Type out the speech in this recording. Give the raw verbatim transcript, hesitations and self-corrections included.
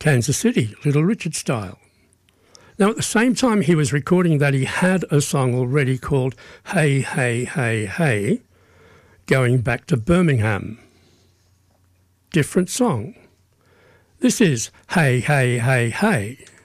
Kansas City, Little Richard style. Now, at the same time he was recording that, he had a song already called Hey, Hey, Hey, Hey, going back to Birmingham. Different song. This is Hey, Hey, Hey, Hey.